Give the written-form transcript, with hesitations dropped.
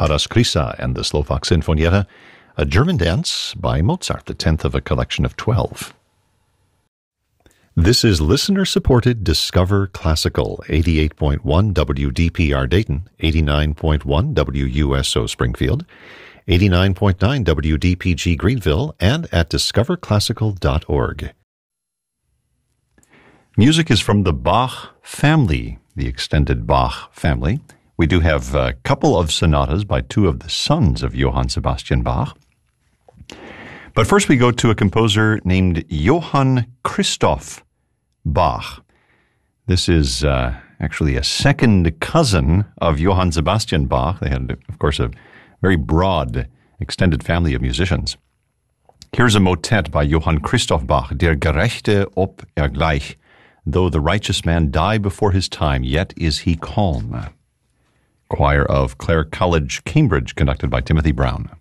Taras Krysa and the Slovak Sinfonietta, a German dance by Mozart, the 10th of a collection of 12. This is listener-supported Discover Classical, 88.1 WDPR Dayton, 89.1 WUSO Springfield, 89.9 WDPG Greenville, and at discoverclassical.org. Music is from the Bach family, the extended Bach family. We do have a couple of sonatas by two of the sons of Johann Sebastian Bach. But first we go to a composer named Johann Christoph Bach. This is actually a second cousin of Johann Sebastian Bach. They had, of course, a very broad, extended family of musicians. Here's a motet by Johann Christoph Bach, Der Gerechte ob gleich. Though the righteous man die before his time, yet is he calm. Choir of Clare College, Cambridge, conducted by Timothy Brown.